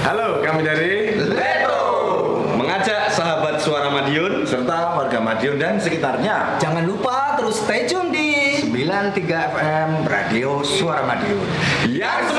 Halo, kami dari Leto mengajak sahabat Suara Madiun serta warga Madiun dan sekitarnya. Jangan lupa terus stay tune di 93 FM Radio Suara Madiun. yang